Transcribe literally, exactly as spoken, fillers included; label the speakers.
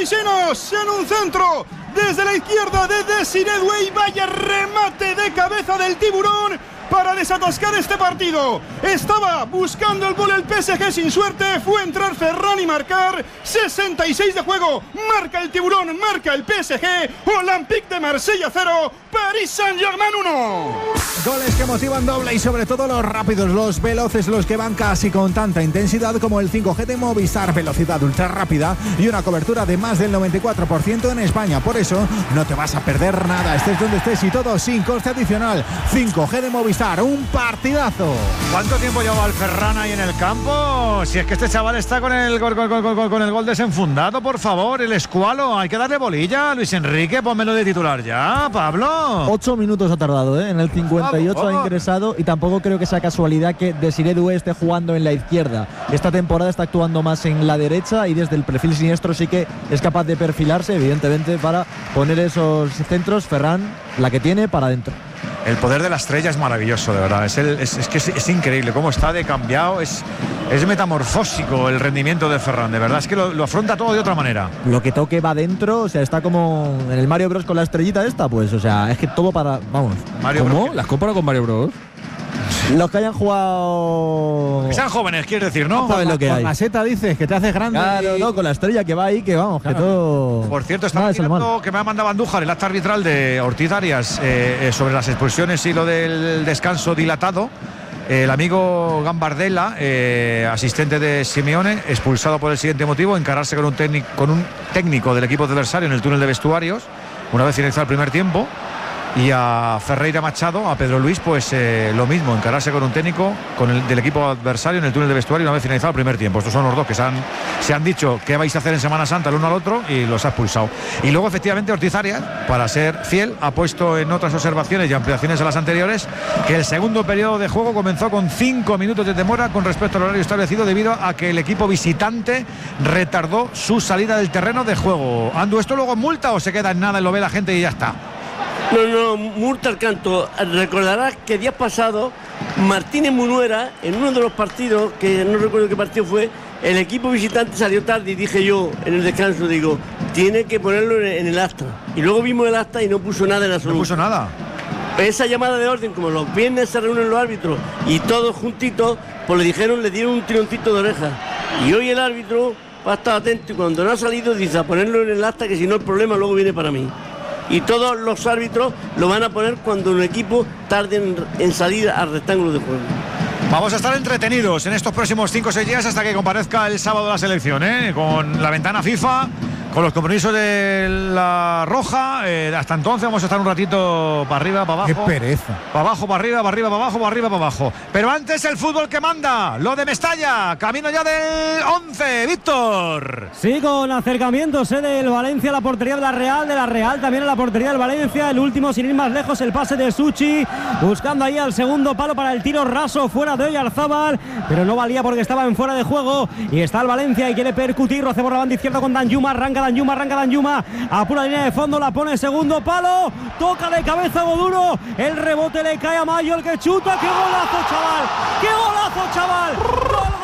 Speaker 1: parisinos en un centro desde la izquierda de Desiré Doué. Vaya remate de cabeza del tiburón para desatascar este partido. Estaba buscando el gol el P S G sin suerte. Fue a entrar Ferran y marcar. sesenta y seis de juego. Marca el tiburón, marca el P S G. Olympique de Marsella cero, Paris Saint-Germain uno.
Speaker 2: Goles que motivan doble y sobre todo los rápidos, los veloces, los que van casi con tanta intensidad como el cinco G de Movistar. Velocidad ultra rápida y una cobertura de más del noventa y cuatro por ciento en España. Por eso no te vas a perder nada, estés donde estés y todo sin coste adicional. cinco G de Movistar, un partidazo.
Speaker 3: ¿Cuánto tiempo lleva el Ferran ahí en el campo? Si es que este chaval está con el, con, con, con, con el gol desenfundado, por favor, el escualo. Hay que darle bolilla, Luis Enrique, pónmelo de titular ya, Pablo.
Speaker 4: Ocho minutos ha tardado, ¿eh? En el cincuenta y ocho
Speaker 3: oh, oh.
Speaker 4: ha ingresado y tampoco creo que sea casualidad que Desiré Doué esté jugando en la izquierda. Esta temporada está actuando más en la derecha y desde el perfil siniestro sí que es capaz de perfilarse, evidentemente, para poner esos centros. Ferran, la que tiene, para adentro.
Speaker 3: El poder de la estrella es maravilloso, de verdad. Es, el, es, es que es, es increíble cómo está de cambiado. Es, es metamorfósico el rendimiento de Ferran, de verdad. Es que lo, lo afronta todo de otra manera.
Speaker 4: Lo que toque va dentro, o sea, está como en el Mario Bros con la estrellita esta, pues, o sea, es que todo para, vamos.
Speaker 3: Mario
Speaker 5: ¿Cómo?
Speaker 3: Bros.
Speaker 5: ¿Las comparo con Mario Bros?
Speaker 4: Los que hayan jugado...
Speaker 3: Que sean jóvenes, quieres decir, ¿no?
Speaker 4: Saben lo que hay.
Speaker 2: Con la seta dices que te haces grande.
Speaker 4: Claro,
Speaker 2: y...
Speaker 4: no, con la estrella que va ahí, que vamos,
Speaker 2: claro.
Speaker 4: que todo...
Speaker 3: Por cierto, estaba mirando que me ha mandado Andújar el acta arbitral de Ortiz Arias eh, eh, sobre las expulsiones y lo del descanso dilatado. El amigo Gambardella, eh, asistente de Simeone, expulsado por el siguiente motivo: encararse con un, técnico, con un técnico del equipo adversario en el túnel de vestuarios una vez finalizado el primer tiempo. Y a Ferreira Machado, a Pedro Luis, pues eh, lo mismo, encararse con un técnico con el del equipo adversario en el túnel de vestuario una vez finalizado el primer tiempo. Estos son los dos que se han, se han dicho qué vais a hacer en Semana Santa el uno al otro y los ha expulsado. Y luego, efectivamente, Ortiz Arias, para ser fiel, ha puesto en otras observaciones y ampliaciones a las anteriores que el segundo periodo de juego comenzó con cinco minutos de demora con respecto al horario establecido debido a que el equipo visitante retardó su salida del terreno de juego. Andu, ¿esto luego multa o se queda en nada y lo ve la gente y ya está?
Speaker 6: No, no, multa al canto. Recordarás que días pasados Martínez Munuera, en uno de los partidos, que no recuerdo qué partido fue, el equipo visitante salió tarde y dije yo en el descanso, digo, tiene que ponerlo en el acta. Y luego vimos el acta y no puso nada en absoluto.
Speaker 3: No puso nada.
Speaker 6: Esa llamada de orden, como los viernes se reúnen los árbitros y todos juntitos, pues le dijeron, le dieron un tironcito de oreja. Y hoy el árbitro va a estar atento y cuando no ha salido dice a ponerlo en el acta, que si no el problema luego viene para mí. Y todos los árbitros lo van a poner cuando un equipo tarde en, en salir al rectángulo de juego.
Speaker 3: Vamos a estar entretenidos en estos próximos cinco o seis días hasta que comparezca el sábado la selección, ¿eh? Con la ventana FIFA, con los compromisos de la Roja. Eh, hasta entonces vamos a estar un ratito para arriba, para abajo.
Speaker 2: Qué pereza.
Speaker 3: Para abajo, para arriba, para arriba, para abajo, para arriba, para abajo. Pero antes el fútbol que manda, lo de Mestalla. Camino ya del once, Víctor.
Speaker 7: Sí, con acercamientos ¿eh? del Valencia a la portería de la Real, de la Real también a la portería del Valencia. El último, sin ir más lejos, el pase de Suchi, buscando ahí al segundo palo para el tiro raso fuera de Oyarzábal, pero no valía porque estaba en fuera de juego. Y está el Valencia y quiere percutir, roce por la banda izquierda con Danjuma, arranca Danjuma, arranca Danjuma, a pura línea de fondo, la pone segundo palo, toca de cabeza Goduro, el rebote le cae a Mayo, el que chuta. ¡Qué golazo, chaval! ¡Qué golazo, chaval! ¡Gol,